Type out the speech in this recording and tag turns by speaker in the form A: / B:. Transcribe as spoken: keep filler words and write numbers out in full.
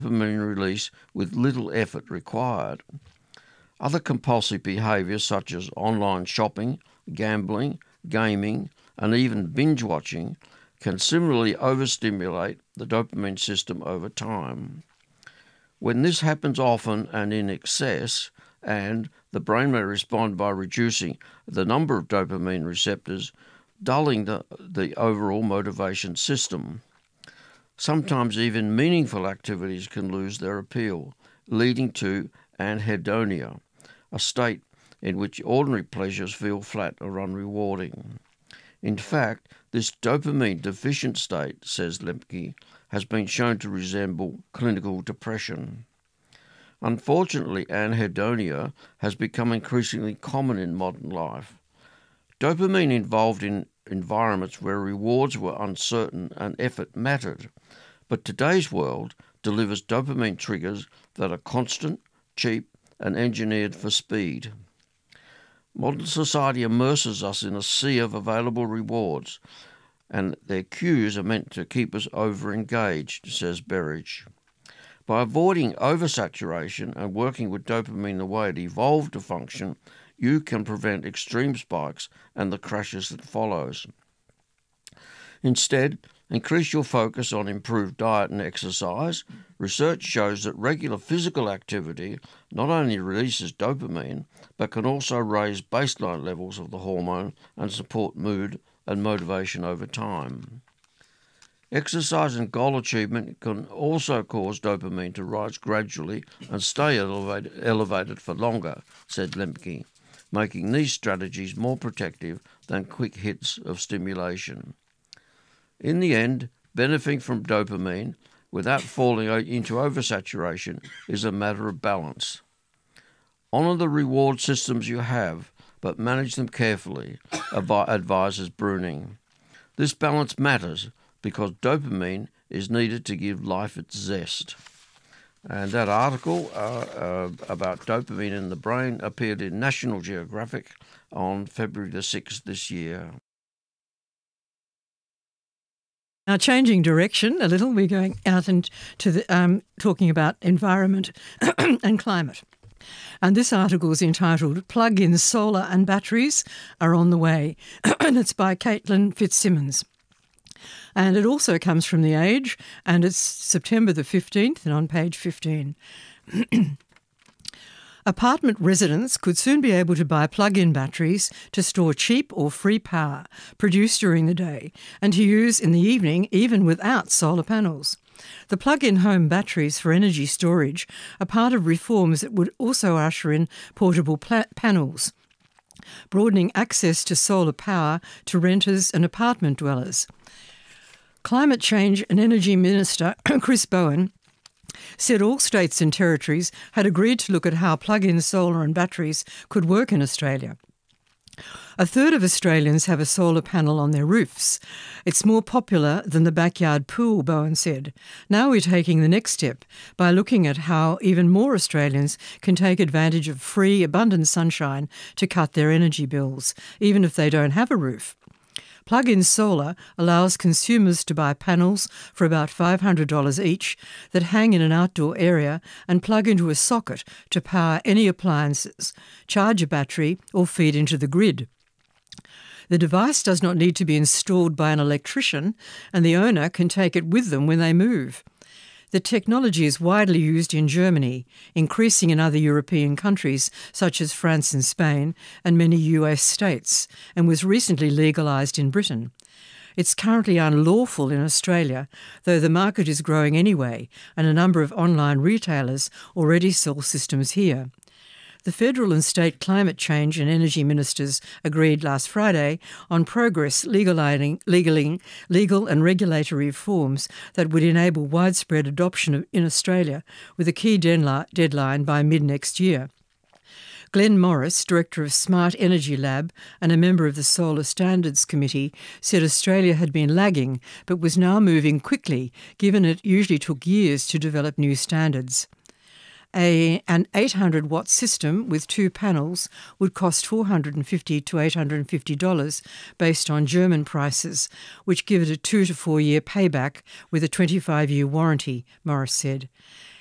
A: dopamine release with little effort required. Other compulsive behaviours such as online shopping, gambling, gaming, and even binge watching can similarly overstimulate the dopamine system over time. When this happens often and in excess, and the brain may respond by reducing the number of dopamine receptors, dulling the, the overall motivation system. Sometimes even meaningful activities can lose their appeal, leading to anhedonia, a state in which ordinary pleasures feel flat or unrewarding. In fact, this dopamine deficient state, says Lemke, has been shown to resemble clinical depression. Unfortunately, anhedonia has become increasingly common in modern life. Dopamine involved in environments where rewards were uncertain and effort mattered, but today's world delivers dopamine triggers that are constant, cheap, and engineered for speed. Modern society immerses us in a sea of available rewards, and their cues are meant to keep us over-engaged, says Berridge. By avoiding oversaturation and working with dopamine the way it evolved to function, you can prevent extreme spikes and the crashes that follows. Instead, increase your focus on improved diet and exercise. Research shows that regular physical activity not only releases dopamine, but can also raise baseline levels of the hormone and support mood and motivation over time. Exercise and goal achievement can also cause dopamine to rise gradually and stay elevated, elevated for longer, said Lemke, making these strategies more protective than quick hits of stimulation. In the end, benefiting from dopamine without falling into oversaturation is a matter of balance. Honour the reward systems you have, but manage them carefully, advises Bruning. This balance matters because dopamine is needed to give life its zest. And that article uh, uh, about dopamine in the brain appeared in National Geographic on February the sixth this year.
B: Now, changing direction a little, we're going out into the um, talking about environment and climate. And this article is entitled "Plug-in Solar and Batteries Are on the Way," and it's by Caitlin Fitzsimmons. And it also comes from The Age, and it's September the fifteenth, and on page fifteen. Apartment residents could soon be able to buy plug-in batteries to store cheap or free power produced during the day and to use in the evening even without solar panels. The plug-in home batteries for energy storage are part of reforms that would also usher in portable pla- panels, broadening access to solar power to renters and apartment dwellers. Climate Change and Energy Minister Chris Bowen said all states and territories had agreed to look at how plug-in solar and batteries could work in Australia. A third of Australians have a solar panel on their roofs. It's more popular than the backyard pool, Bowen said. Now we're taking the next step by looking at how even more Australians can take advantage of free, abundant sunshine to cut their energy bills, even if they don't have a roof. Plug-in solar allows consumers to buy panels for about five hundred dollars each that hang in an outdoor area and plug into a socket to power any appliances, charge a battery or feed into the grid. The device does not need to be installed by an electrician, and the owner can take it with them when they move. The technology is widely used in Germany, increasing in other European countries such as France and Spain and many U S states, and was recently legalised in Britain. It's currently unlawful in Australia, though the market is growing anyway, and a number of online retailers already sell systems here. The federal and state climate change and energy ministers agreed last Friday on progress legalising, legaling, legal and regulatory reforms that would enable widespread adoption in Australia, with a key deadline by mid-next year. Glenn Morris, Director of Smart Energy Lab and a member of the Solar Standards Committee, said Australia had been lagging but was now moving quickly, given it usually took years to develop new standards. A, an eight hundred watt system with two panels would cost four hundred fifty dollars to eight hundred fifty dollars based on German prices, which give it a two to four year payback with a twenty-five year warranty, Morris said.